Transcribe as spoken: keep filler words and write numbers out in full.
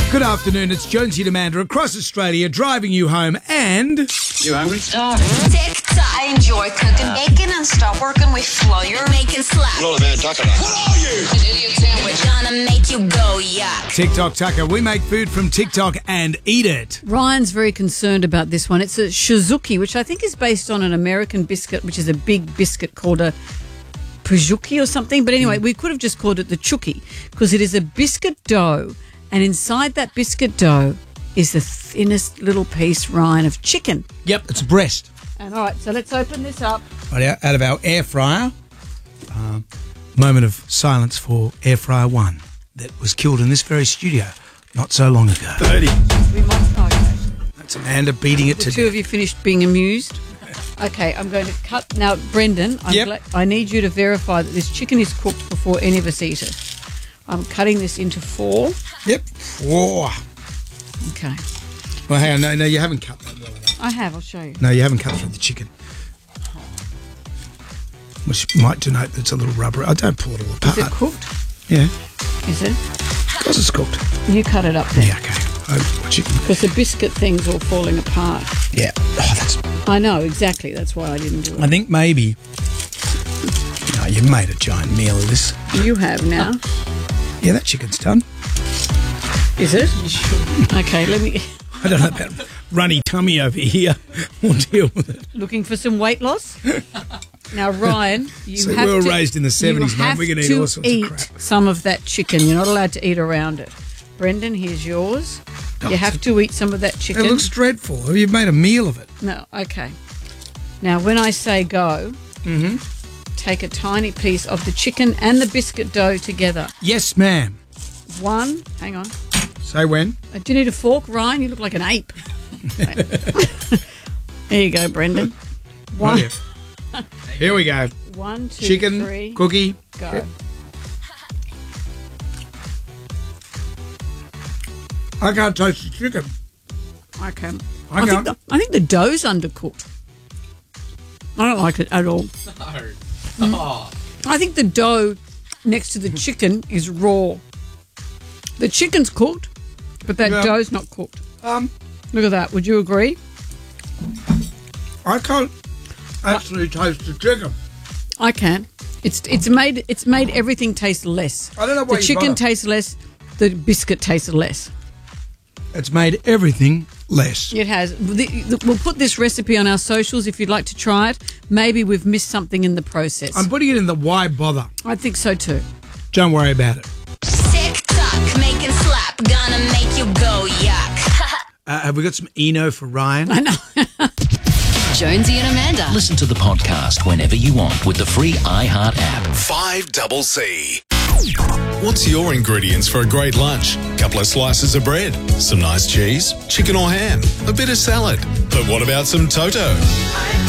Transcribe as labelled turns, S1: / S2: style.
S1: Good afternoon, it's Jonesy and Amanda across Australia driving you home and...
S2: You hungry?
S3: Oh. TikTok. I enjoy cooking bacon and stop working with flour. Making slap.
S2: Not a bad taco. What are you?
S3: An idiot sandwich. Gonna make you go yuck.
S1: TikTok Tucker, we make food from TikTok and eat it.
S4: Ryan's very concerned about this one. It's a Shizuki, which I think is based on an American biscuit, which is a big biscuit called a Pujuki or something. But anyway, mm. we could have just called it the Chuki because it is a biscuit dough. And inside that biscuit dough is the thinnest little piece, Ryan, of chicken.
S1: Yep, it's breast.
S4: And all right, so let's open this up.
S1: Right out, out of our air fryer. Um, moment of silence for air fryer one that was killed in this very studio not so long ago. thirty.
S4: We must, okay.
S1: That's Amanda beating it
S4: The
S1: to
S4: two of you finished being amused. Okay, I'm going to cut. Now, Brendan, I'm
S1: Yep.
S4: gla- I need you to verify that this chicken is cooked before any of us eat it. I'm cutting this into four.
S1: Yep. Four.
S4: Okay.
S1: Well, hang on. No, no, you haven't cut that well enough.
S4: I have, I'll show you.
S1: No, you haven't cut through the chicken. Which might denote that it's a little rubbery. I don't pull it all apart.
S4: Is it cooked?
S1: Yeah.
S4: Is it?
S1: Of course it's cooked.
S4: You cut it up there.
S1: Yeah, okay. Oh, chicken.
S4: Because the biscuit thing's all falling apart.
S1: Yeah. Oh, that's...
S4: I know, exactly. That's why I didn't do it.
S1: I think maybe... No, you've made a giant meal of this.
S4: You have now.
S1: Yeah, that chicken's done.
S4: Is it? Okay, let me...
S1: I don't know about runny tummy over here. We'll deal with it.
S4: Looking for some weight loss? Now, Ryan, you
S1: So
S4: have
S1: we were
S4: to...
S1: raised in the seventies,
S4: you
S1: mate.
S4: have
S1: We're going to
S4: to
S1: eat all sorts
S4: eat
S1: of crap.
S4: some of that chicken. You're not allowed to eat around it. Brendan, here's yours.
S1: Oh,
S4: you have to eat some of that chicken.
S1: It looks dreadful. You've made a meal of it.
S4: No, okay. Now, when I say go,
S1: Mm-hmm.
S4: take a tiny piece of the chicken and the biscuit dough together.
S1: Yes, ma'am.
S4: One, hang on.
S1: Say when.
S4: Uh, do you need a fork, Ryan? You look like an ape. There you go, Brendan. One,
S1: Right here. Here we go.
S4: one, two,
S1: Chicken,
S4: three,
S1: cookie.
S4: go.
S1: Yep. I can't taste the chicken.
S4: I can.
S1: I
S4: I, think
S1: can't.
S4: the, I think the dough's undercooked. I don't like it at all.
S5: No.
S4: Mm. I think the dough next to the chicken is raw. The chicken's cooked, but that
S1: Yeah.
S4: dough's not cooked.
S1: Um,
S4: Look at that. Would you agree?
S1: I can't actually taste the chicken.
S4: I can. It's it's made it's made everything taste less.
S1: I don't know why
S4: the
S1: you
S4: chicken
S1: bother.
S4: tastes less. The biscuit tastes less.
S1: It's made everything less.
S4: It has. The, the, we'll put this recipe on our socials if you'd like to try it. Maybe we've missed something in the process.
S1: I'm putting it in the why bother.
S4: I think so too.
S1: Don't worry about it.
S3: TikTok. Making slap. Gonna make you go yuck.
S1: Uh, have we got some Eno for Ryan?
S4: I know.
S6: Jonesy and Amanda.
S7: Listen to the podcast whenever you want with the free iHeart app.
S8: five double C. What's your ingredients for a great lunch? Couple of slices of bread, some nice cheese, chicken or ham, a bit of salad. But what about some Toto?